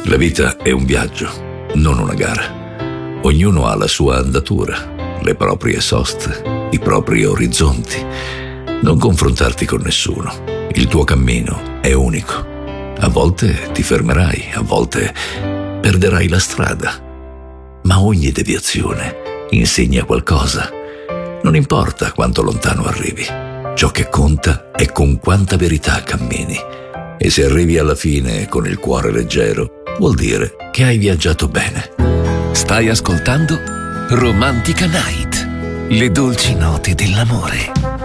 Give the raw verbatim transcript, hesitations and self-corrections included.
La vita è un viaggio, non una gara. Ognuno ha la sua andatura, le proprie soste, i propri orizzonti. Non confrontarti con nessuno. Il tuo cammino è unico. A volte ti fermerai, a volte perderai la strada. Ma ogni deviazione insegna qualcosa. Non importa quanto lontano arrivi. Ciò che conta è con quanta verità cammini. E se arrivi alla fine con il cuore leggero, vuol dire che hai viaggiato bene. Stai ascoltando Romantica Night, le dolci note dell'amore.